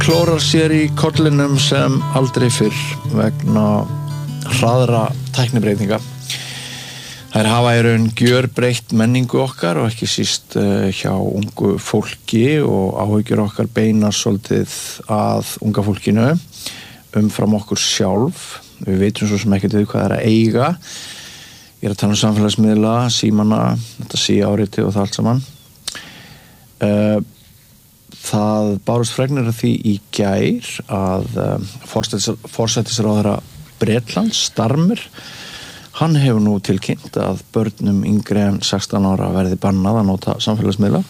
klórar sér í kollinum sem aldrei fyrr vegna hraðra tæknibreytinga. Þær hafa í raun gjörbreytt menningu okkar og ekki síst hjá ungu fólki og áhyggjur okkar beinast svolítið að unga fólkinu umfram okkur sjálf. Við veitum svo sem ekkert við hvað er að eiga. Ég er að tala um samfélagsmiðla, símana, þetta síáriti og það allt saman. Það bárust fregnir af því í gær að forsætisráðherra Bretlands, Starmer, hann hefur nú tilkynnt að börnum yngri en 16 ára verði bannað að nota samfélagsmiðla.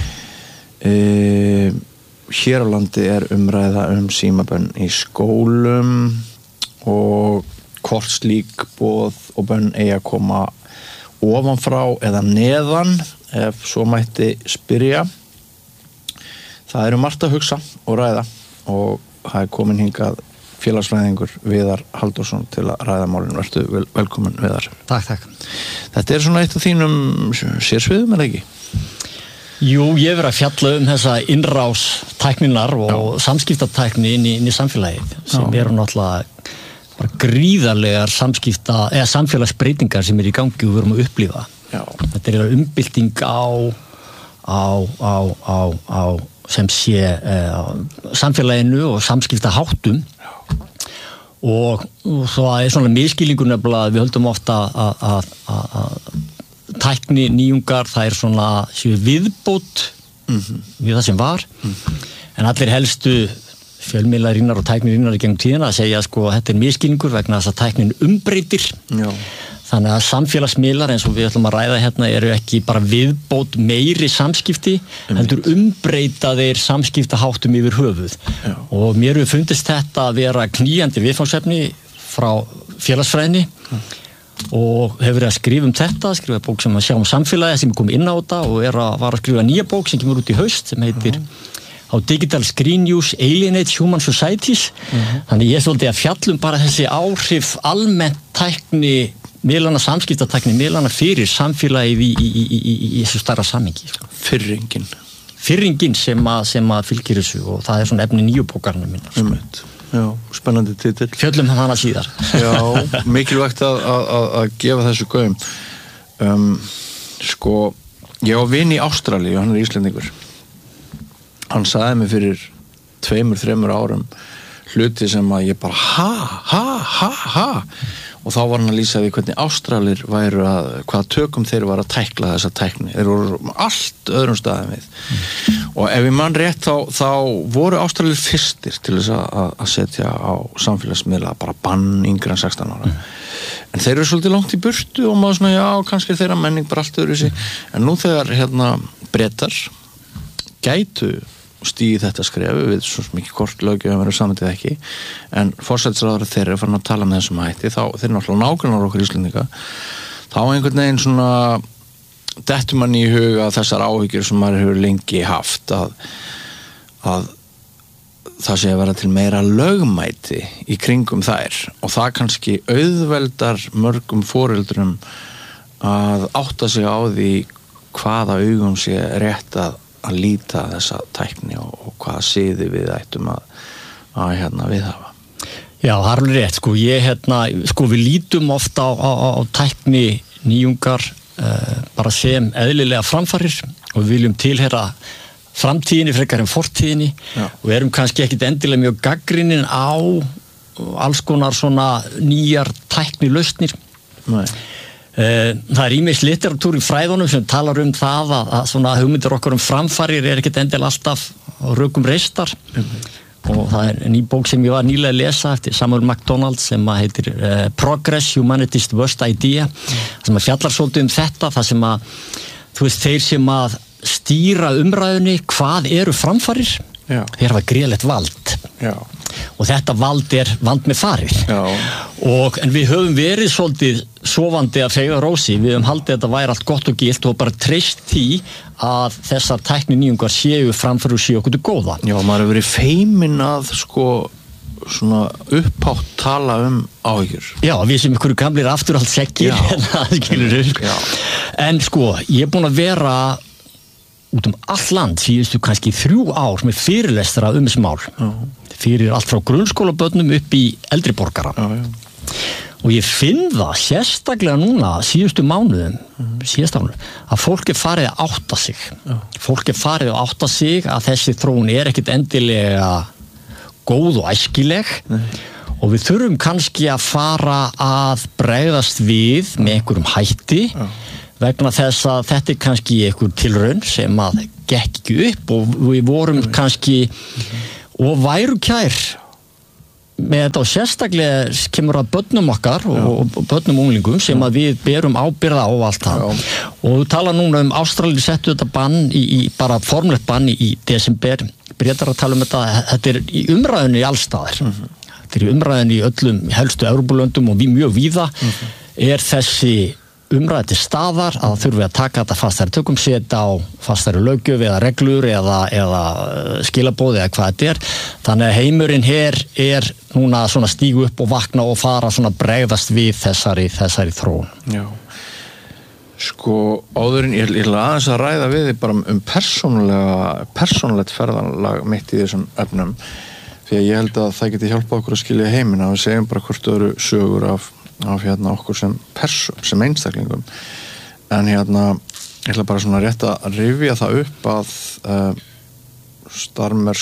Hér á landi er umræða símabönn í skólum og hvort slík boð og bönn eigi að koma ofanfrá eða neðan, ef svo mætti spyrja. Það margt að hugsa og ræða og það komin hingað félagsfræðingur Viðar Halldórsson til að ræða málin. Vertu velkomin, Viðar. Takk. Þetta svona eitt af þínum sérsviðum, ekki? Jú, ég verið að fjalla þessa innrás tækninar og samskiptatækni inn í samfélagið sem eru náttúrulega bara gríðarlegar samfélagsbreytingar sem í gangi og við erum að upplifa. Já. Þetta umbylting á sem sé samfélaginu og samskiptaháttum og það svona misskilningur nefnilega að við höldum ofta að tækni nýjungar það svona viðbót við það sem var en allir helstu fjölmiðlarinnar og tæknirinnar í gegnum tíðina að segja sko að þetta misskilningur vegna þess að tæknin umbreytir. Já. Þannig að samfélagsmiðlar eins og við ætlum að ræða hérna eru ekki bara viðbót meiri samskipti, heldur umbreytaðir samskiptaháttum yfir höfuð. Já. Og mér hefur fundist þetta að vera knýjandi viðfangsefni frá félagsfræðinni og hefur verið að skrifa bók sem að sjá samfélagið sem kom inn á þetta og var að skrifa nýja bók sem kemur út í haust sem heitir á Digital Screen Use Alienate Human Societies. Þannig ég svolítið að fjallum bara þessi áhrif almennt tækni miðlana samskiptatækni, miðlana fyrir samfélagið í þessu stærra samhengi. Fyrringin sem að fylgir þessu og það svona efni nýju bókarinnar minna. Já, spennandi titill. Fjöllum hana síðar. Já, mikilvægt að gefa þessu gaum. Sko, ég á vin í Ástralíu, hann Íslendingur. Hann sagði mig fyrir 2-3 árum hluti sem að ég bara og þá var hann að lýsa því hvernig Ástralir væru hvaða tökum þeir var að tækla þessa tækni. Þeir voru allt öðrum staðum við. Og ef ég man rétt þá voru Ástralir fyrstir til þess að setja á samfélagsmiðla bara bann yngri en 16 ára. En þeir eru svolítið langt í burtu og maður svona, já, kannski þeirra menning bara allt öðru sig. En nú þegar Bretar gætu stíði þetta skrefu við svo mikið kort löggjöf verður samtið ekki en forsætisráðherra þeirra farin að tala með þessum hætti þá þeir náttúrulega nágrannar okkur Íslendinga þá einhvern veginn svona dettur mann í huga þessar áhyggjur sem maður hefur lengi haft að það sé að vera til meira lögmæti í kringum þær og það kannski auðveldar mörgum foreldrum að átta sig á því hvaða augum sé rétt að líta þessa tækni og hvaða siði við ættum að viðhafa. Já, það alveg rétt, við lítum ofta á tækni nýjungar bara sem eðlilega framfarir og við viljum tilheyra framtíðinni frekar en fortíðinni og erum kannski ekkit endilega mjög gagnrýnin á alls konar svona nýjar tæknilausnir. Nei. Það ýmis litteratúr í fræðunum sem talar það að svona hugmyndir okkar framfarir ekkert endilega alltaf á rökum reistar og það ný bók sem ég var nýlega að lesa eftir Samuel MacDonald sem heitir Progress, Humanity's Worst Idea sem að fjallar svolítið þetta það sem að þeir sem að stýra umræðunni hvað eru framfarir þeir hafa gríðarlegt vald og þetta vald vald með farið en við höfum verið svolítið sofandi að feiga rósi við höfum haldið að þetta væri allt gott og gilt og bara treyst því að þessar tækni nýjungar séu framfæri og séu okkur til góða. Já, maður hefur verið feiminn að svona upphátt tala áhyggjur. Já, við sem ykkur gamlir afturhaldseggir en ég er búin að vera út allt land síðustu kannski 3 ár með fyrirlestra þessi mál fyrir allt frá grunnskólabörnum upp í eldri borgara og ég finn það sérstaklega núna síðustu mánuðum að fólk farið að átta sig að þessi þróun ekkit endilega góð og æskileg og við þurfum kannski að fara að bregðast við með einhverjum hætti vegna þess að þetta kannski einhver tilraun sem að gekk ekki upp og við vorum kannski og væru kær með þetta og sérstaklega kemur að börnum okkar og börnum unglingum sem að við berum ábyrgð á allt það og þú tala núna Ástralíu settu þetta bann í bara formlegt bann í desember Bretar að tala þetta í umræðunni allstaðar þetta í umræðunni í öllum helstu Evrópulöndum og mjög víða þessi umræði til staðar að þurfi að taka þetta fastari tökum setja á fastari löggjöf eða reglur eða skilaboð eða hvað þetta þannig að heimurinn núna svona stígu upp og vakna og fara svona bregðast við þessari þróun. Já. Sko, áðurinn ég aðeins að ræða við þig bara persónulegt ferðalag mitt í þessum efnum því að ég held að það geti hjálpað okkur að skilja heiminn að við segjum bara hvort öðru sögur af okkur sem einstaklingum en ég ætla bara svona rétt að rifja það upp að Starmer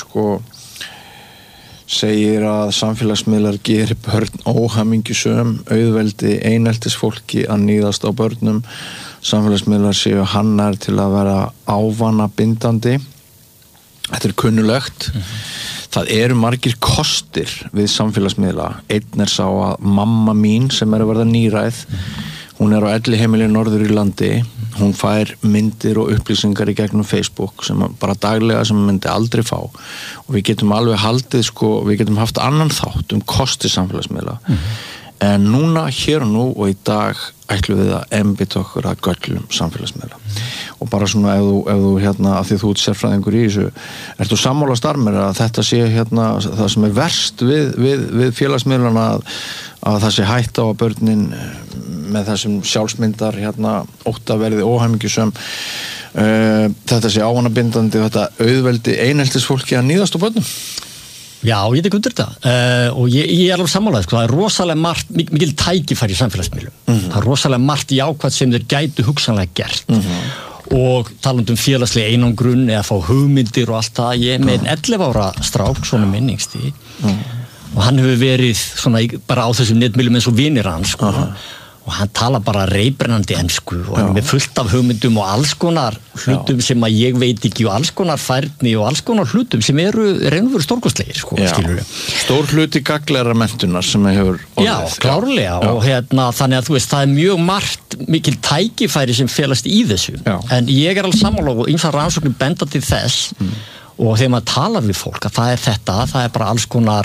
segir að samfélagsmiðlar gerir börn óhamingjusöm auðveldi eineltisfólki að níðast á börnum samfélagsmiðlar séu hannar til að vera ávana bindandi þetta kunnulegt Það eru margir kostir við samfélagsmiðla. Einn sá að mamma mín sem að verða nýræð, hún á elliheimili norður í landi, hún fær myndir og upplýsingar í gegnum Facebook sem bara daglega sem myndi aldrei fá og við getum alveg haldið við getum haft annan þátt kosti samfélagsmiðla. En núna, hér og nú og í dag ætlum við að einbeita okkur að göllum samfélagsmiðla. Og bara svona ef þú af því þú ert sérfræðingur í þessu, ertu sammála Starmer að þetta sé það sem verst við félagsmiðlana að það sé hætta á að börnin með þessum sjálfsmyndar ótta verði óhamingjusöm þetta sé ávanabindandi þetta auðveldi eineltisfólki að níðast á börnum. Já, ég tek undir þetta og ég alveg sammálaði, það rosalega margt, mikil tækifæri í samfélagsmiðlum. Það rosalega margt jákvætt sem þeir gætu hugsanlega gert og talandi félagslega einangrun eða fá hugmyndir og allt það. Ég með 11 ára strák, svona minningsti og hann hefur verið svona bara á þessum netmiðlum eins og vinir hans og hann tala bara reibrennandi ensku og hann er fullt af hugmyndum og alls konar hlutum sem að ég veit ekki og alls konar færni og alls konar hlutum sem eru reynveru stórkostlegir skilur við. Stór hluti gagnlegra menntunar sem hefur orðið. Já, klárlega og þannig að þú veist það er mjög margt mikil tækifæri sem felast í þessu en ég alveg sammála og ýmsar rannsóknir benda til þess og þegar maður talar við fólk að það er bara alls konar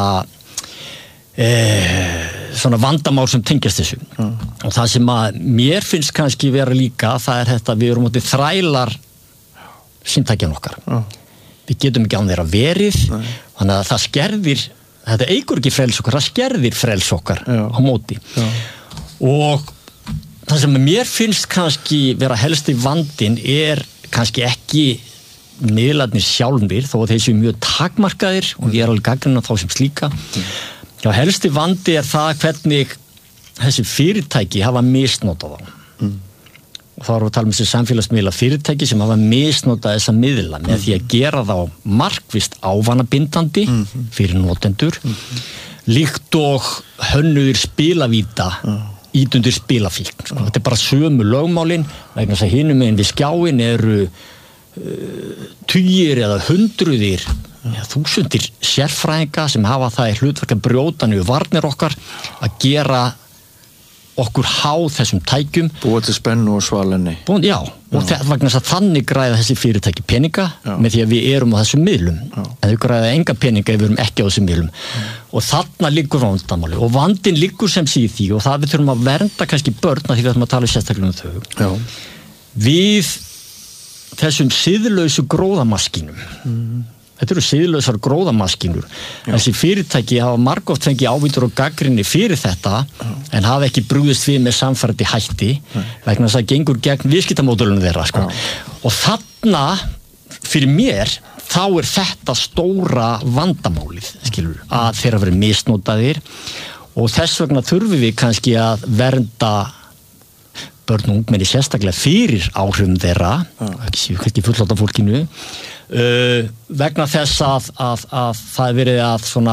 svona vandamál sem tengjast þessu og það sem að mér finnst kannski vera líka það er þetta við erum mótið þrælar símtækjan okkar við getum ekki án þeirra verið þannig að það skerðir þetta eykur ekki frels okkar, það skerðir frels okkar á móti og það sem mér finnst kannski vera helsti vandinn er kannski ekki miðlarnir sjálfir þó að þeir séu mjög takmarkaðir og ég alveg gagnrýna þá sem slíka Já, helsti vandi er það hvernig þessi fyrirtæki hafa misnotað á. Og þá erum við að tala um þessi samfélagsmiðla fyrirtæki sem hafa misnotað þessa miðla með því að gera þá markvisst ávanabindandi fyrir notendur, líkt og hönnuðir spilavíta ítundir spilafíkn. Þetta er bara sömu lögmálin, vegna þess að hinum megin við skjáin eru tugir eða hundruðir þúsundir sérfræðinga sem hafa það í hlutverk að brjóta niður varnir okkar að gera okkur háð þessum tækjum búa til spennu og svalenni og vegna þess að þannig græða þessi fyrirtæki peninga með því að við erum á þessum miðlum en þau græða enga peninga ef við erum ekki á þessum miðlum og þarna liggur vandamáli og vandinn liggur sem sé í því og það við þurfum að vernda kannski börn því við þurfum að tala sérstaklega þau við þessum siðlausu gróðamaskinum Þetta eru siðlausar gróðamaskínur. Þessi fyrirtæki hafa margoft fengið ávítur og gagnrýni fyrir þetta en hafa ekki brugðist við með samfærandi hætti vegna þess að gengur gegn viðskiptamódelunum þeirra sko. Og þarna fyrir mér þá þetta stóra vandamálið skilur, að þeirra verið misnotaðir og þess vegna þurfum við kannski að vernda börn og ungmenni sérstaklega fyrir áhrifum þeirra, ekki fullorðna fólkinu, vegna þess að það verið að svona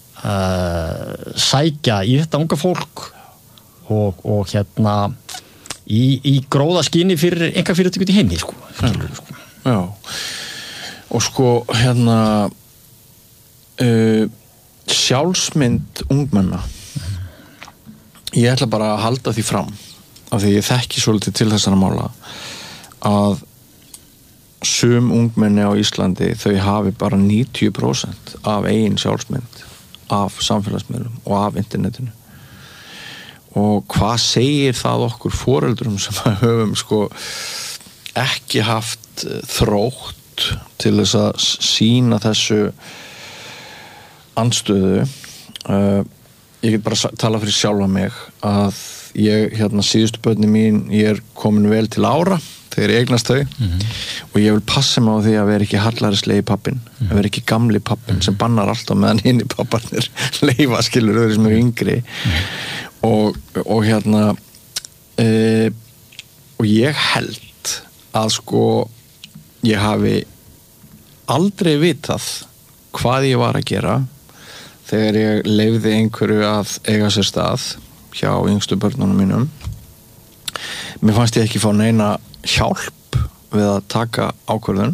sækja í þetta unga fólk og hérna í gróðaskyni fyrir enga fyrirtæki út í heimi sko. Já, og sko hérna sjálfsmynd ungmenna ég ætla bara að halda því fram af því ég þekki svolítið til þessara mála að sum ungmenni á Íslandi þau hafi bara 90% af eigin sjálfsmynd af samfélagsmiðlum og af internetinu og hvað segir það okkur foreldrum sem höfum sko ekki haft þrótt til þess að sýna þessu andstöðu ég get bara tala fyrir sjálfa mig að ég, síðustu börnin mín ég komin vel til ára þegar ég eignast þau og ég vil passa mig á því að vera ekki hallærislegi pappinn að vera ekki gamli pappinn sem bannar alltaf meðan hinni papparnir leifa skilur öðru sem eru yngri og ég held að sko ég hafi aldrei vitað hvað ég var að gera þegar ég leyfði einhverju að eiga sér stað hjá yngstu börnunum mínum mér fannst ég ekki fá neina hjálp við að taka ákvörðun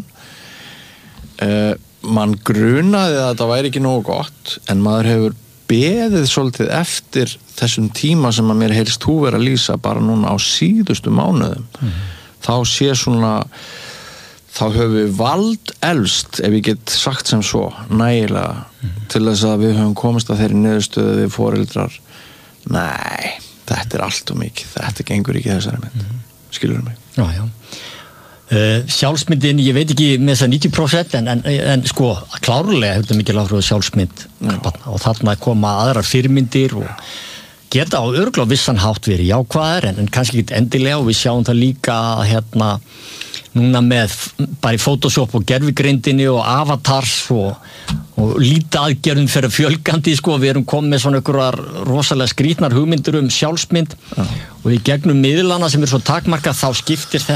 mann grunaði að þetta væri ekki nógu gott en maður hefur beðið svolítið eftir þessum tíma sem að mér heilst þú vera að lýsa bara núna á síðustu mánuðum þá sé svona þá höfum við vald elst ef ég get sagt sem svo nægilega til þess að við höfum komist að þeirri niðurstöðu við foreldrar nei, þetta allt og mikið þetta gengur ekki þessari mynd skilur mig Já. Sjálfsmyndin, ég veit ekki með þess að 90% en sko klárlega hefur þetta mikið láfröðu sjálfsmynd og þarna koma aðrar fyrirmyndir og geta á örugglega vissan hátt verið jákvæðar en kannski ekki endilega og við sjáum það líka hérna núna með bara í Photoshop og gervigreindinni og avatars og líta aðgerðum fyrir fjölgandi sko, við erum komið með svona einhverjar rosalega skrýtnar hugmyndir sjálfsmynd og í gegnum miðlana sem svo takmarkað þá skiptir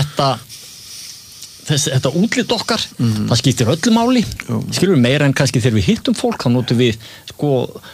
þetta útlit okkar það skiptir öllu máli skilur við meira en kannski þegar við hittum fólk þá notum við sko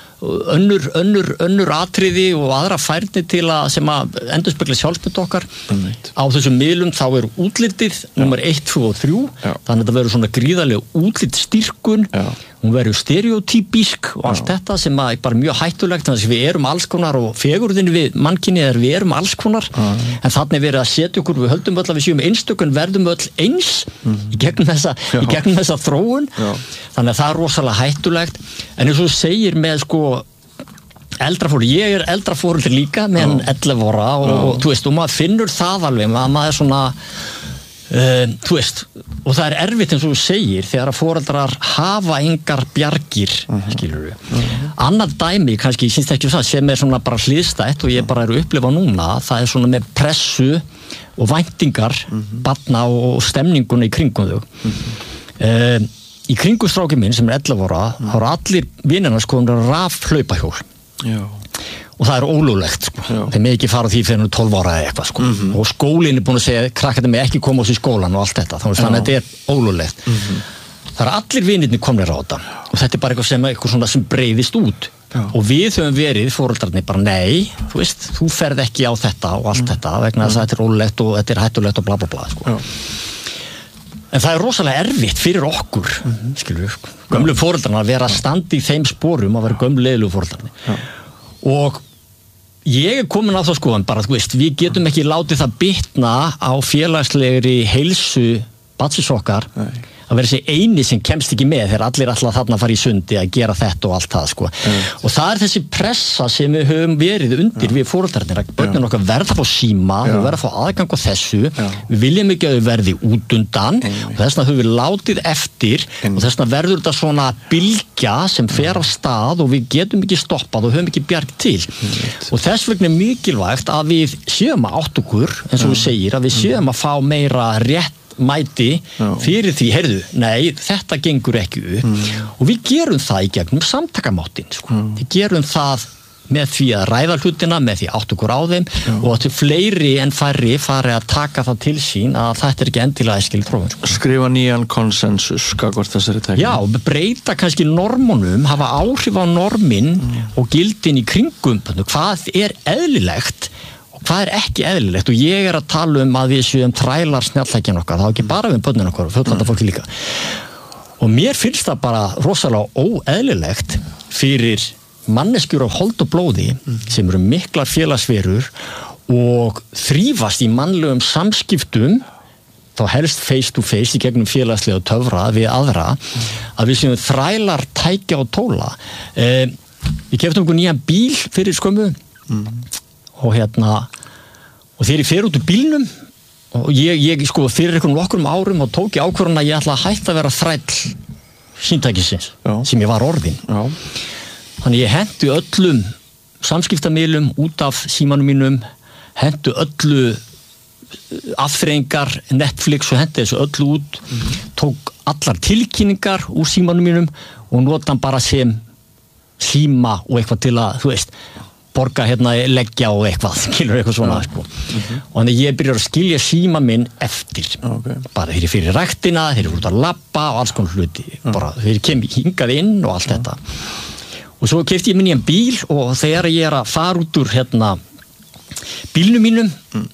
önnur atriði og aðra færni til að sem að endurspegla sjálfsmynd okkar á þessum miðlum þá útlitið nummer 1, 2 og 3 þannig að þetta verður svona gríðarlega útlitstyrkun hún verður stereotypísk og allt þetta sem að bara mjög hættulegt þannig að við erum alls konar og fegurðin við mannkynið við erum alls konar en þannig verið að setja okkur við höldum öll að við séum einstökun verðum öll eins í gegnum þessa þróun þannig að það er rosalega hættulegt en eins og segir með sko eldra fólk, ég eldra fólk líka með 11 ára og þú veist og maður finnur það alveg maður er svona þú veist og það er erfitt eins og þú segir þegar að foreldrar hafa engar bjargir skilur við annað dæmi kannski ég syns ekki það sem er svona bara hliðstætt og ég bara er að upplifa núna það er svona með pressu og væntingar barna og stemninguna í kringum þau í kringum strákinn minn sem er 11 ára þá eru allir vinirnar sko rafhlaupahjól og það er ólöglegt sko. þeim ekki fara því fyrir 12 ára eða eitthvað sko. og skólinn er búin að segja krakkarnir með ekki koma á sig í skólan og allt þetta þannig að þetta er ólöglegt það er allir vinirnir komnir á þetta og þetta er bara eitthvað sem breiðist út og við höfum verið foreldrarnir bara nei, þú veist, þú ferð ekki á þetta og allt þetta vegna þess að þetta er ólöglegt og þetta er hættulegt og bla bla bla sko. En það er rosalega erfitt fyrir okkur skilur við, gömlu foreldrarna að vera að standa í þeim sporum að vera gömlu leiðilegu foreldrarnir og ég er komin á það skoðan bara, þú veist, við getum ekki látið það bitna á félagslegri heilsu barnsins okkar að vera þessi eini sem kemst ekki með þegar allir alltaf þarna fara í sundi að gera þetta og allt það sko. Og það þessi pressa sem við höfum verið undir við foreldrarnir að börnin okkar verða að fá síma og verða að fá aðgang á þessu við viljum ekki að þau verði út undan og þess vegna höfum við látið eftir og þess vegna verður þetta svona bylgja sem fer á stað og við getum ekki stoppað og höfum ekki bjarg til og þess vegna mikilvægt að við séum að átt okkur eins og við segir að við séum að fá meira rétt mæti fyrir því, heyrðu, nei, þetta gengur ekki upp og við gerum það í gegnum samtakamáttin, sko. Við gerum það með því að ræða hlutina, með því átt okkur á þeim og að til fleiri en færri fari að taka það til sín að þetta ekki endilega æskild þróun. Sko. Skrifa nýjan konsensus, hvort þessari tækni? Já, breyta kannski normunum, hafa áhrif á normin og gildin í kringum, hvað eðlilegt hvað ekki eðlilegt og ég að tala að við séum þrælar snjalltækjan okkar, þá ekki bara við börnin okkar og fullanda fólki líka og mér finnst það bara rosalega óeðlilegt fyrir manneskjur af hold og blóði sem eru miklar félagsverur og þrífast í mannlegum samskiptum þá helst face to face í gegnum félagslega töfra við aðra að við séum þrælar tækja og tóla ég keypti okkur nýjan bíl fyrir skömmu og og þegar ég fer út úr bílnum og ég sko fyrir nokkrum árum og tók ég ákvörðun að ég ætla að hætta að vera þræll símtækisins sem ég var orðinn þannig ég henti öllum samskiptamiðlum út af símanum mínum henti öllu afþreyingar, Netflix og henti þessu öllu út tók allar tilkynningar úr símanum mínum og nota hann bara sem síma og eitthvað til að, þú veist borga leggja og eitthvað skilur eitthvað svona sko. Og þannig ég byrjar að skilja síma minn eftir bara þegar ég fyrir ræktina, þegar ég út að labba og alls konar hluti bara þegar ég kem hingað inn og allt þetta og svo keypti ég minni en bíl og þegar ég að fara út úr bílnum mínum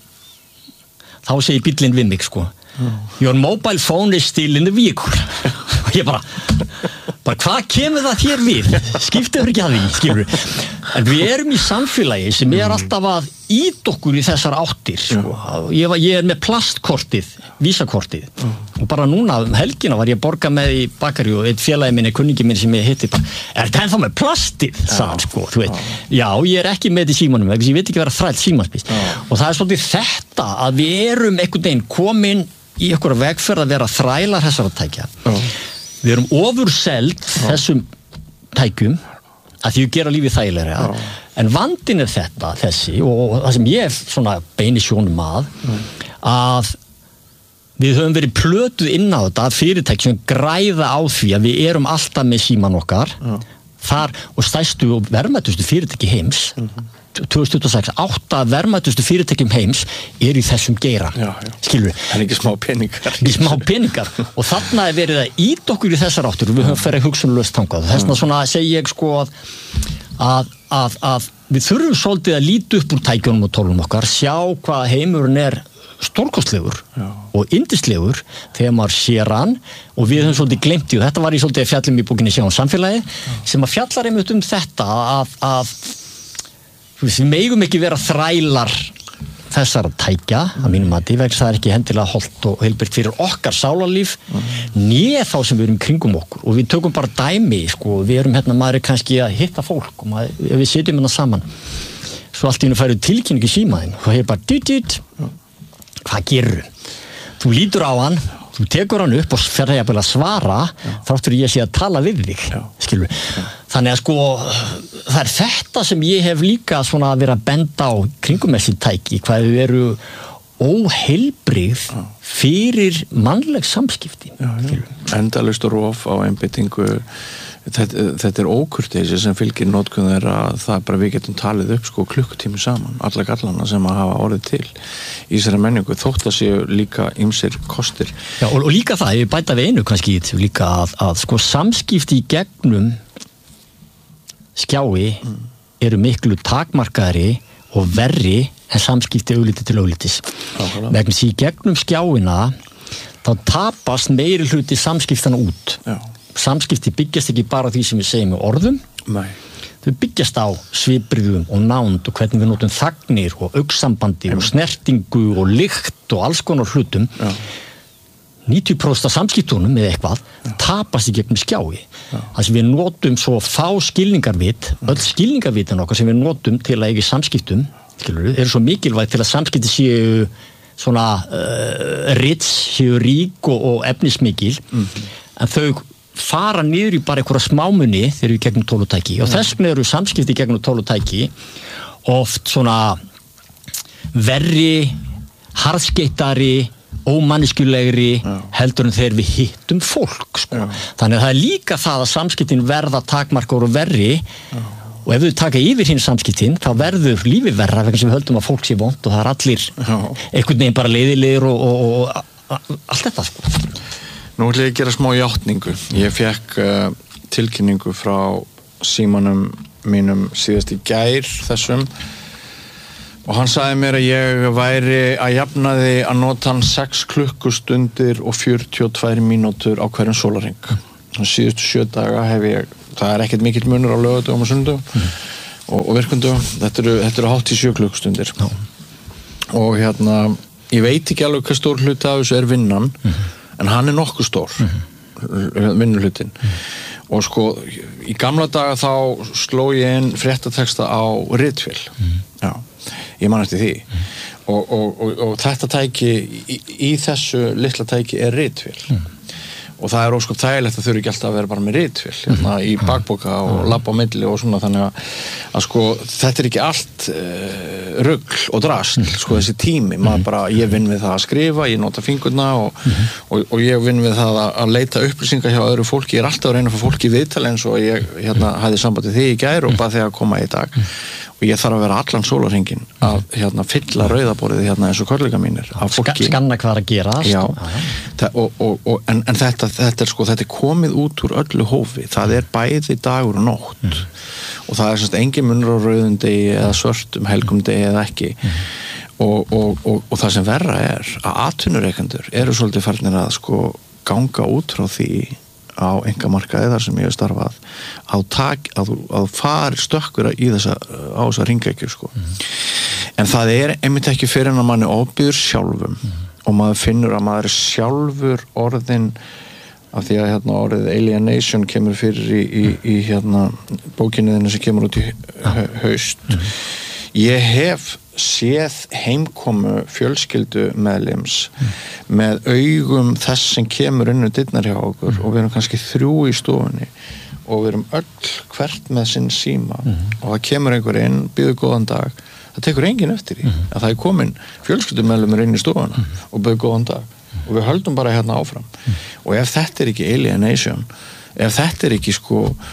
þá segir bíllinn við mig sko your mobile phone is still in the vehicle og ég bara hvað kemur það þér við? Skiptir ekki að því, skilur en við erum í samfélagi sem alltaf að ýta okkur í þessar áttir sko. Ég með plastkortið vísakortið og bara núna helgina var ég að borga með í bakari og einn félagi minni, kunningi minn sem ég hitti bara, þetta ennþá með plastið? Sagði sko, þú veit, já, ég ekki með þetta í símanum ég veit ekki vera þræll símanspís og það svolítið þetta að við erum einhvern veginn komin í einhverja vegferð að vera þrælar þessara tækja við erum ofurseld þessum tækjum að því að gera lífið þægilega en vandinn þessi og það sem ég svona beini sjónum að við höfum verið plötuð inn á þetta fyrirtæki sem græða á því að við erum alltaf með síman okkar þar og stærstu og verðmætustu fyrirtæki heims 2026, 8 verðmætustu fyrirtækjum heims í þessum geira skilur við en ekki smá peningar og þarna verið að ýta okkur í þessar áttur og við höfum ferið hugsunarlaust þangað þessna svona segi ég sko að við þurfum svolítið að líta upp úr tækjunum og tólum okkar sjá hvað heimurinn stórkostlegur og yndislegur þegar maður sér hann og við höfum svolítið gleymt og þetta var ég svolítið að fjalla í bókinni Sjá samfélagi sem að fjallar einmitt þetta að við megum ekki vera þrælar þessara tækja að mínum mati vegna það ekki hendilega holdt og heilbært fyrir okkar sálarlíf né þá sem við erum kringum okkur og við tökum bara dæmi sko, við erum maður kannski að hitta fólk og við sitjum saman svo allt í einu færðu tilkynningu í símaðinn og hefur bara dýt hvað gerur þú lítur á hann þú tekur hann upp og fer að svara þáttur ég sé að tala við þig skilur þannig að sko það þetta sem ég hef líka svona að vera að benda á kringum þessi tæki hvað þau eru óheilbrigð fyrir mannleg samskipti endalaust rof á einbeitingu þetta ókurteisi sem fylgir notkun þeirra það bara við getum talið upp sko klukkutími saman alla gallana sem að hafa orðið til í þessari menningu þótt að séu líka ýmsir kostir og líka það, ég bæta við einu kannski líka að sko samskipti í gegnum skjái eru miklu takmarkaðri og verri en samskipti augliti til auglitis vegna því í gegnum skjáina þá tapast meiri hluti samskiptana út samskipti byggjast ekki bara því sem við segjum með orðum þau byggjast á svipbrigðum og nánd og hvernig við notum þagnir og augnsambandi og snertingu og lykt og alls konar hlutum 90% af samskiptunum með eitthvað tapast í gegnum skjái. Það sem við notum svo fá skilningarvit, öll skilningarvitin okkar sem við notum til að eiga samskiptum, skilurðu, eru svo mikilvægt til að samskipti séu svona rits, séu rík og efnismikil, en þau fara niður í bara einhverja smámuni þegar við gegnum tólutæki og þess vegna eru samskipti gegnum tólutæki oft svona verri, harðskeyttari, ómanneskjulegri heldur en þegar við hittum fólk sko. Þannig að það líka það að samskiptin verða takmarkar og verri og ef við taka yfir hinn samskiptin þá verður lífið verra vegna sem við höldum að fólk sé vont og það allir einhvern veginn bara leiðilegir og allt þetta sko. Nú ætla ég að gera smá játningu. Ég fekk tilkynningu frá símanum mínum síðast í gær þessum og hann sagði mér að ég væri að jafnaði að nota hann 6 klukkustundir og 42 mínútur á hverjum sólarhring. Síðustu 7 daga hef ég, það er ekkert mikill munur á laugardögum og sunnudögum og virkundögum. Þetta eru hátt í 7 klukkustundir. Og ég veit ekki alveg hvað stór hluti af þessu er vinnan, en hann er nokkuð stór, vinnuhlutin. Og sko, í gamla daga þá sló ég inn fréttateksta á ritvél. Já. Ég man eftir því og þetta tæki í þessu litla tæki er ritvél og það er ósköp þægilegt að þurfi ekki alltaf að vera bara með ritvél í bakboka og labba á milli og svona þannig að sko þetta er ekki allt rugl og drasl sko þessi tími, maður bara, ég vinn við það að skrifa, ég nota fingurna og ég vinn við það að leita upplýsingar hjá öðru fólki, ég er alltaf að reyna að fá fólki í viðtal eins og ég hafði samband við þig í gær og bað þig að koma í dag og ég þarf að vera allan sólarhringinn að fylla rauðaborðið eins og kollega mínir af fólki. Skanna hvað að gera. Já, en þetta er komið út úr öllu hófi. Það er bæði dagur og nótt og það er engin munur á rauðum degi eða svörtum helgum degi eða ekki og það sem verra er að atvinnureikendur eru svolítið farnir að ganga út frá því á einkamarkaði þar sem ég hef starfað að fari stökkur á þessa hringekju en það er einmitt ekki fyrir en að manni ofbýður sjálfum og maður finnur að maður er sjálfur orðin af því að orðið alienation kemur fyrir í bókinni þinni sem kemur út í haust ég hef séð heimkomu fjölskyldu meðlims með augum þess sem kemur inn dyrnar hjá okkur og við erum kannski 3 í stofunni og við erum öll hvert með sinn síma og það kemur einhver inn, býður góðan dag það tekur enginn eftir því að það er komin fjölskyldu meðlimur inn í stofuna og býður góðan dag og við höldum bara áfram og ef þetta er ekki alienation ef þetta er ekki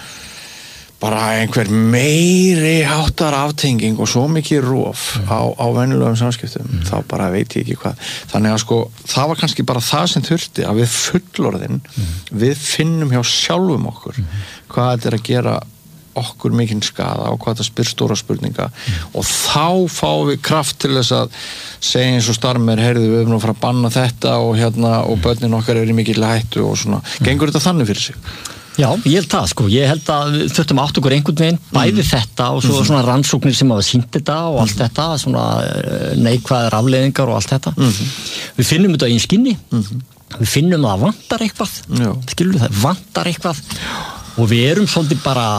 bara einhver meiri háttar aftenging og svo mikið rof á venjulegum samskiptum þá bara veit ég ekki hvað þannig að það var kannski bara það sem þurfti að við fullorðin við finnum hjá sjálfum okkur hvað þetta er að gera okkur mikinn skaða og hvað þetta spyr stóra spurninga og þá fáum við kraft til þess að segja eins og starmer heyrðu við erum nú að fara að banna þetta og börnin okkar eru í mikil hættu og svona gengur þetta þannig fyrir sig? Já, ég held það ég held að við þurftum átt okkur einhvern veginn bæði þetta og svo svona rannsóknir sem hafa sýnt þetta og allt þetta svona neikvæðar afleiðingar og allt þetta við finnum þetta í skinni við finnum að það vantar eitthvað skilur það, vantar eitthvað og við erum svolítið bara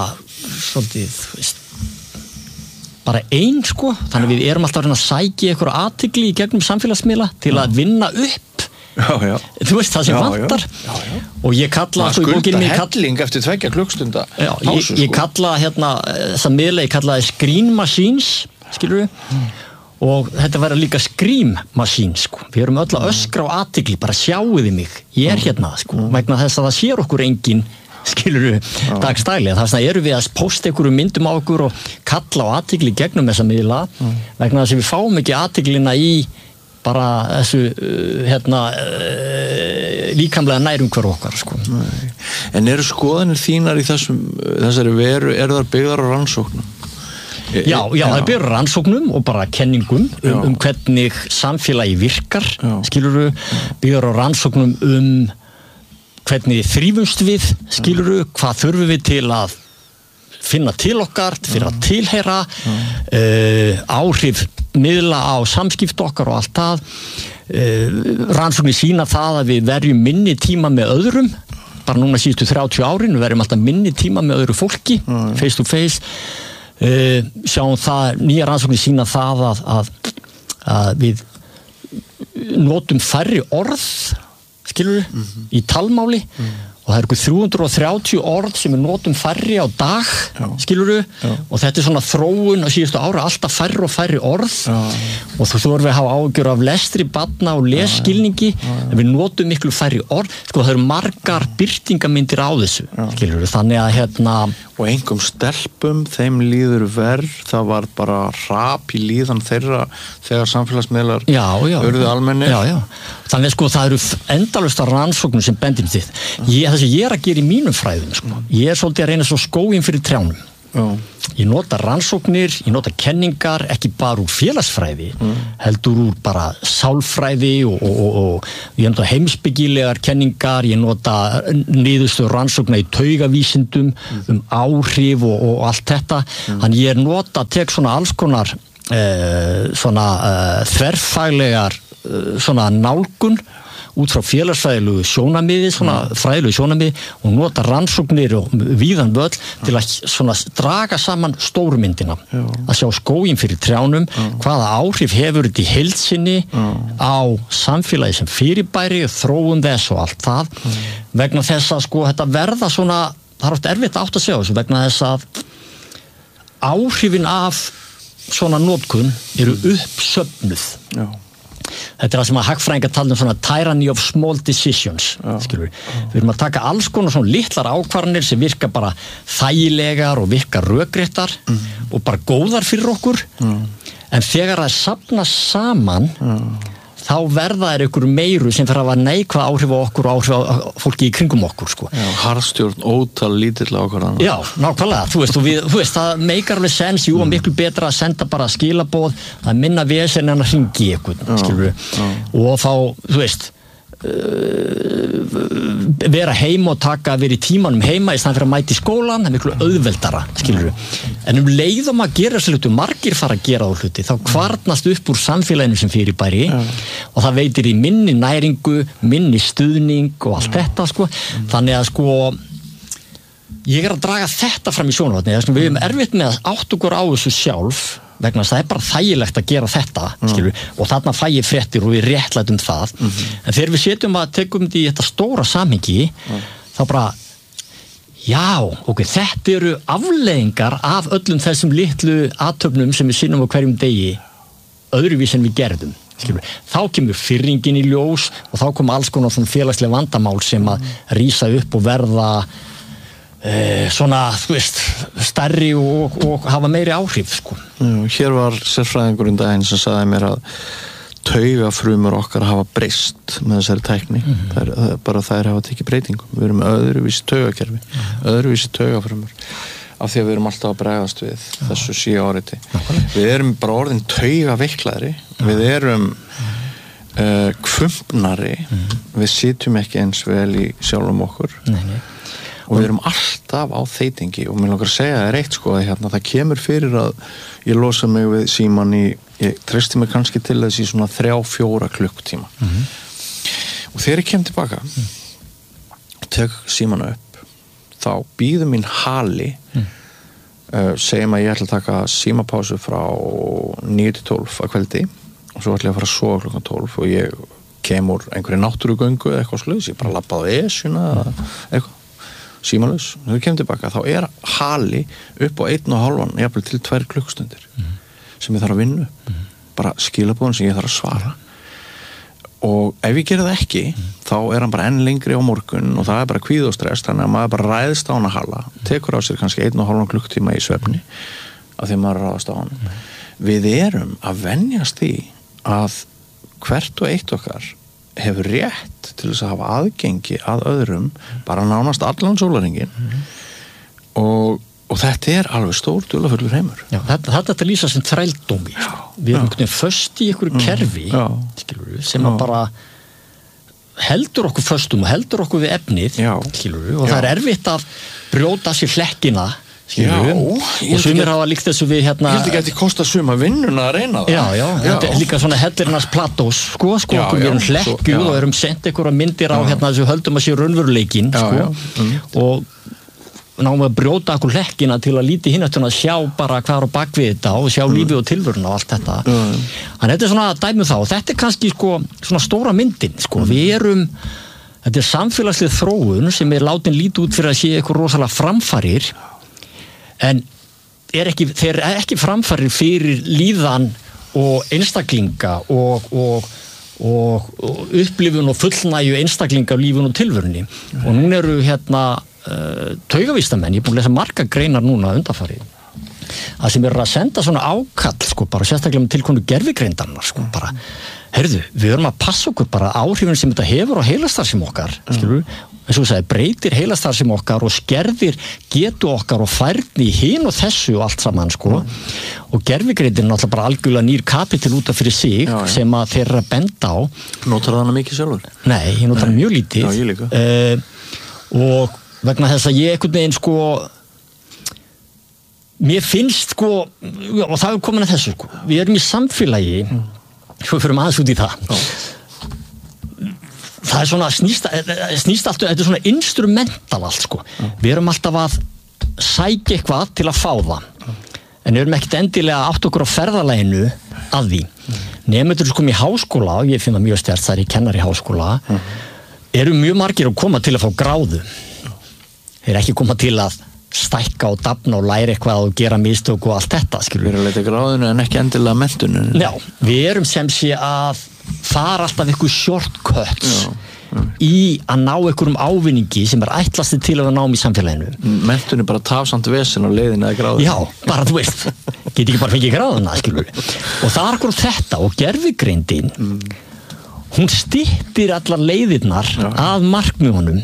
ein þannig við erum alltaf að reyna að sækja einhverja athygli í gegnum samfélagsmiðla til að vinna upp þú veist það sem vantar og ég kalla helling eftir 2 klukkstunda ég kalla þessa miðla ég kalla það screen machines skilur við og þetta verður líka scream machine við erum öll að öskra á athygli bara sjáuði mig, ég er vegna þess að það sér okkur enginn skilur við dagstæli þess að erum við að posta einhverju myndum á okkur og kalla á athygli gegnum þessa miðla vegna þess að við fáum ekki athyglina í bara þessu líkamlega nærumhverfi okkar En eru skoðanir þínar í þessari veru eru þar byggðar á rannsóknum? Já, það er byggðar á rannsóknum og bara kenningum hvernig samfélagi virkar skilurðu, byggðar á rannsóknum hvernig þrífumst við skilurðu, hvað þurfum við til að finna til okkar, fyrir að tilheyra áhrif miðla á samskipt okkar og allt það rannsóknir sýna það að við verjum minni tíma með öðrum, bara núna síðustu 30 árin, við verjum alltaf minni tíma með öðru fólki, face to face, sjáum það, nýja rannsóknir sýna það að við notum færri orð, skilur í talmáli, og það eru 330 orð sem við notum færri á dag, skilurðu, og þetta svona þróun á síðustu ára, alltaf færri og færri orð, og þú erum við að hafa ágjör af lestri, barna og lesskilningi, en við notum miklu færri orð, sko það eru margar birtingamyndir á þessu, skilurðu, þannig að og einhverjum stelpum, þeim líður verð, það var bara rap í líðan þeirra þegar samfélagsmiðlar urðu almennir. Já. Þannig sko það eru endalaust rannsóknum sem bendir þið. Það sem ég að gera í mínum fræðum, sko. Ég svolítið að reyna svo skóginn fyrir trjánum. Ég nota rannsóknir, ég nota kenningar, ekki bara úr félagsfræði, heldur úr bara sálfræði og ég nota heimspekilegar kenningar, ég nota niðurstöður rannsókna í taugavísindum áhrif og allt þetta. Þannig ég tek svona alls konar þverfaglegar svona nálgun út frá félagsfræðilegu sjónarmiði, svona fræðilegu sjónarmiði, og nota rannsóknir og víðan völl til að svona draga saman stórmyndina, að sjá skóginn fyrir trjánum, hvaða áhrif hefur þetta í heild sinni á samfélagi sem fyrirbæri, þróun þess og allt það, vegna þess að sko þetta verða svona, það er oft erfitt átt að segja þessu, vegna þess að áhrifin af svona notkun eru uppsöfnuð. Þetta er það sem að hagfræðingar tala svona tyranny of small decisions, skilur við. Við erum að taka alls konar svona litlar ákvarðanir sem virka bara þægilegar og virka rökréttar og bara góðar fyrir okkur, en þegar það safnast saman, þá verða einhver meiru sem fyrir að hafa neikvæð áhrif á okkur og áhrif á fólki í kringum okkur, sko. Harðstjórn, ótal lítilla ákvarðana. Já, nákvæmlega, þú veist, það meikar alveg sens, jú, og miklu betra að senda bara skilaboð, það minna vesen en að hringi ykkur, skilur við, og þá, þú veist, vera heima og vera í tímanum heima í staðan fyrir að mæta í skólan, það er miklu auðveldara, skilur við. En leiðum að gera þessu hluti, margir fara að gera á hluti, þá kvarnast upp úr samfélaginu sem fyrirbæri og það veitir í minni næringu, minni stuðning og allt þetta, sko. Þannig að, sko, ég að draga þetta fram í sjónarhorni, við erum erfitt með að átta okkur á þessu sjálf, vegna þess að það er bara þægilegt að gera þetta, skilur við, og þarna fæ ég fréttir og við réttlætum það, en þegar við setjum að tekum þetta í þetta stóra samhengi, þá bara, já, ok, þetta eru afleiðingar af öllum þessum litlu athöfnum sem við sinnum á hverjum degi, öðruvís en við gerðum, skilur við. Þá kemur firringin í ljós og þá kom alls konar svona félagslega vandamál sem að rísa upp og verða svona, þú veist, stærri og hafa meiri áhrif, sko. Hér var sérfræðingurinn daginn sem sagði mér að taugafrumur okkar hafa breyst með þessari tækni. Þær hafa tekið breytingum. Við erum með öðruvísi taugakerfi, öðruvísi taugafrumur, af því að við erum alltaf að bregðast við þessu síáriti. Við erum bara orðin taugaveiklaðri, við erum kvumpnari, við sitjum ekki eins vel í sjálfum okkur. Og við erum alltaf á þeytingi og mér langar að segja það eitt, sko, að það kemur fyrir að ég losa mig við síman ég treysti mig kannski til þess í svona 3-4 klukkutíma. Og þegar ég kem tilbaka og tek síman upp, þá býður mín hali, segjum að ég ætla að taka símapásu frá 9-12 að kveldi og svo ætla ég að fara að sofa klukkan 12 og ég kem úr einhverju náttúrugöngu eða eitthvað svoleiðis, ég bara labbaði esjuna eitthvað símalaus, þegar við kemum tilbaka þá er hali upp á 1,5 jafnvel til 2 klukkustundir sem ég þarf að vinna bara skilabóðin sem ég þarf að svara og ef ég gera það ekki þá er hann bara enn lengri á morgun og það er bara kvíði og stress, þannig að maður bara ræðist á hann að hala, tekur á sér kannski 1,5 klukkutíma í svefni af því að maður ráðast á hann. Við erum að venjast því að hvert og eitt okkar hefur rétt til þess að hafa aðgengi að öðrum bara nánast allan sólarhringinn og þetta er alveg stór dularfullur heimur. Já, þetta er lýsa sem þrældómi. Við erum einhvern veginn föst í einhverju kerfi, skilur við, sem að bara heldur okkur föstum og heldur okkur við efnið, skilur við, og það er erfitt að brjóta sér hlekkina og sumir hafa líkt þessu við hérna ég held ekki að þetta kosta suma vinnuna að reyna það þetta er líka svona hellirinnars platós sko, við erum hlekkjuð og erum sendt einhverja myndir á hérna þessu höldum að sé raunveruleikinn og náum að brjóta okkur hlekkina til að líti hinn eftir að sjá bara hvað er á bakvið þetta og sjá lífið og tilvöruna og allt þetta þannig þetta er svona dæmi þá og þetta er kannski sko svona stóra myndin sko, þetta er samfélagsleg þróun sem er látin lítið út fyrir að sé eitthvað rosalega framfarir en þeir eru ekki framfarir fyrir líðan og einstaklinga og upplifun og fullnægju einstaklinga af lífun og tilvörunni og núna eru hérna taugavistamenn, ég er búin að lesa marga greinar núna undanfarið að sem eru að senda svona ákall sko bara sérstaklega með tilkonu gervigreindarinnar sko bara, heyrðu, við erum að passa okkur bara áhrifin sem þetta hefur á heilastarfsemi okkar skilur, eins og þú sagði, breytir heilastarfsemi okkar og skerðir getu okkar og færni hinn og þessu og allt saman sko og gervigreindin er náttúrulega bara algjörlega nýr kapitel út af fyrir sig sem að þeir eru að benda á. Notar það hana mikið sjálfur? Nei, ég notar hana mjög lítið ég líka og vegna þess að ég einhvern veginn sko mér finnst sko og það er komin að þessu sko við erum í samfélagi svo fyrir aðeins út í það það er svona snýst allt, þetta er svona instrumental allt sko við erum alltaf að sækja eitthvað til að fá það en við erum ekkert endilega átt okkur á ferðalaginu að því nemendur sko í háskóla og ég finn það mjög sterkt þar ég kennar í háskóla eru mjög margir að koma til að fá gráðu þeir ekki koma til að stækka og dafna og læra eitthvað og gera mistök og allt þetta skilur. Við erum að leita gráðinu en ekki endilega menntunum. Já, við erum sem sé að fara alltaf ykkur shortcuts í að ná einhverjum ávinningi sem er ætlast til að náum í samfélaginu. Menntun er bara tafsamt vesen á leiðinu að gráðinu. Já, bara þú veist, get ekki bara fengið gráðuna skilur. Og það er akkur þetta og gervigreindin hún styttir allar leiðirnar að markmiðunum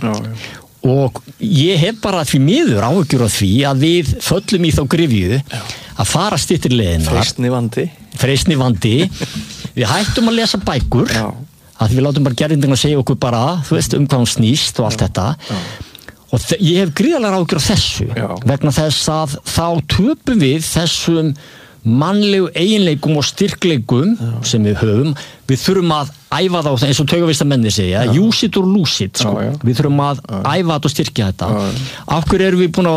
og ég hef bara því miður áhyggjur á því að við föllum í þá gryfju að fara styttir leiðirnar freistni vandi við hættum að lesa bækur að við látum bara gerðindina að segja okkur bara þú veist hvað hún snýst og allt þetta og ég hef gríðarlega áhyggjur á þessu vegna þess að þá töpum við þessum mannlegu eiginleikum og styrkleikum sem við höfum, við þurfum að æfa þá, eins og taugavistamenni segja use it or lose it, sko. Við þurfum að æfa þetta og styrkja þetta af hverju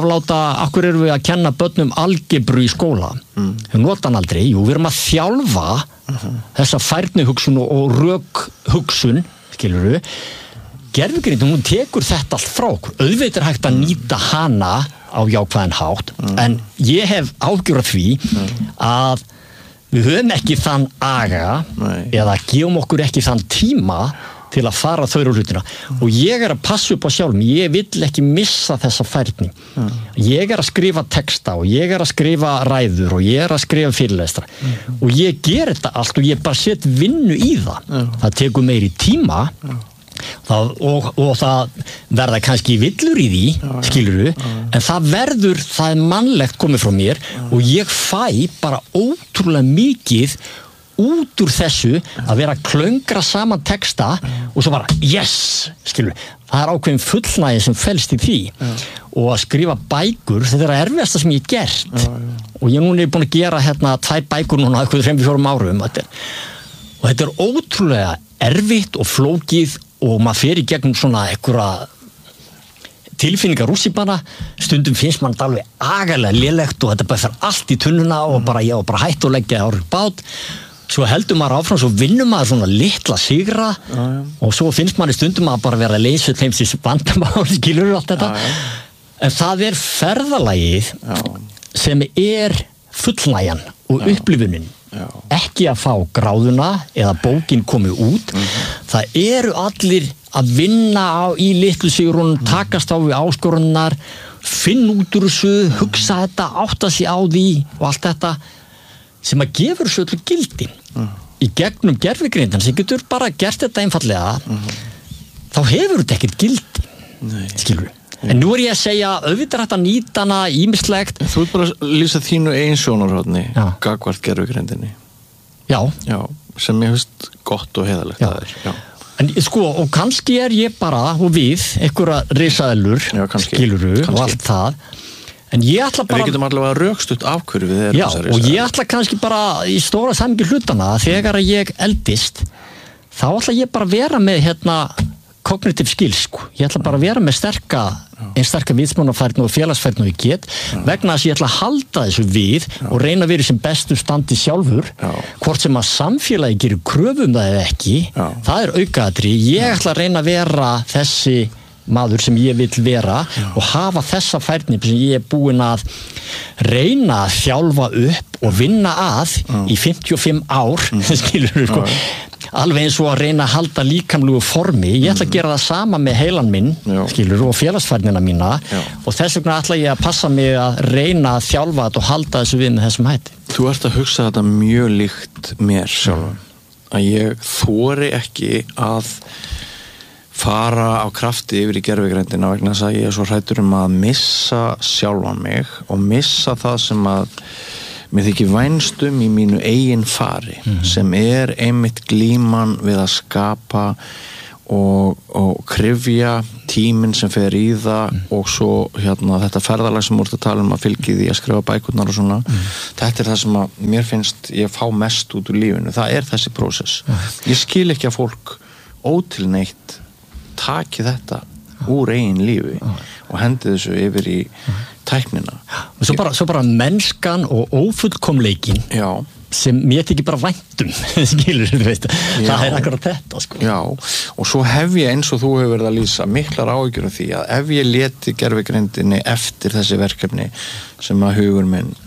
erum við að kenna börnum algebru í skóla við notan aldrei, við erum að þjálfa þessa færnihugsun og rökhugsun skilurðu gervigreindin, hún tekur þetta allt frá okkur auðvitað er hægt að nýta hana á jákvæðan hátt en ég hef ágjur af því að við höfum ekki þann aga eða gefum okkur ekki þann tíma til að fara þau hlutina og ég er að passa upp á sjálfum ég vill ekki missa þessa færni ég er að skrifa texta og ég er að skrifa ræður og ég er að skrifa fyrirlestra og ég ger þetta allt og ég bara set vinnu í það tekur meiri tíma og það verða kannski villur í því skilurðu, en það er mannlegt komið frá mér og ég fæ bara ótrúlega mikið út úr þessu að vera að klöngra saman texta og svo bara yes, skilurðu, það er ákveðin fullnægi sem felst í því og að skrifa bækur, þetta er að erfiðasta sem ég hef gert og ég núna er búin að gera 2 bækur núna eitthvað 3-4 árum og þetta er ótrúlega erfitt og flókið og maður fer í gegnum svona einhverja tilfinningar rússíbana stundum finnst mann alveg agalega lélegt og þetta bara fer allt í tunnuna og bara hætt og leggja á bát svo heldur maður áfram, svo vinnur maður svona litla sigra og svo finnst maður stundum að bara vera að leysa þeimsins vandamál, skilur allt þetta en það er ferðalagið sem er fullnægjan og upplifunin ekki að fá gráðuna eða bókin komið út það eru allir að vinna í litlu sigrunum, takast á við áskorunar, finna út úr þessu, hugsa þetta, átta sig á því og allt þetta sem að gefur þessu öllu gildi í gegnum gervigreindin sem getur bara gert þetta einfallega þá hefur þetta ekkert gildi skilur en nú er ég að segja, auðvitað hægt að nýta hana ýmislegt. Þú ert bara að lýsa þínu eigin sjónarhorni gagnvart gervigreindinni. Já, sem ég finnst gott og heiðalegt að þér. En sko, og kannski er ég bara og við, einhverja risaðlur, skiluru og allt það, En ég ætla bara... Við getum allavega rökstutt af hverju við erum þessari. Já, og ég ætla kannski bara í stóra samhengi hlutana að þegar ég eldist, þá ætla ég bara að vera með cognitive skills, sko. Ég ætla bara að vera með sterka viðsmánafærni og félagsfærni og ég get, vegna þess að ég ætla að halda þessu við og reyna að vera sem bestu standi sjálfur, hvort sem að samfélagi gerir kröfum það eða ekki, það aukaatriði. Ég ætla að reyna að vera þessi maður sem ég vil vera og hafa þessa færni sem ég búinn að reyna að þjálfa upp og vinna að í 55 ár, skilur sko, alveg eins og að reyna að halda líkamlegu formi. Ég ætla að gera það sama með heilan minn, skilur, og félagsfærnina mína og þess vegna ætla ég að passa mig að reyna að þjálfa þetta og halda þessu við með þessum hætti. Þú ert að hugsa þetta mjög líkt mér sjálfum, að ég þori ekki að fara á krafti yfir í gervigreindina vegna þess að ég svo hræddur að missa sjálfan mig og missa það sem að mér þykir vænst í mínu eigin fari sem einmitt glíman við að skapa og kryfja tíminn sem fer í það og svo þetta ferðalag sem úr að tala að fylgi því að skrifa bækurnar og svona. Þetta það sem að mér finnst ég fá mest út úr lífinu. Það þessi prósess. Ég skil ekki að fólk ótilneitt taki þetta úr eigin lífi og hendi þessu yfir í tæknina. Svo bara mennskan og ófullkomleikin sem mér þykir bara væntum, skilur þú veist. Það akkurat þetta, sko. Já, og svo hef ég eins og þú hefur verið að lýsa miklar áhyggjur af því að ef ég leti gervigreindinni eftir þessi verkefni sem að hugur minn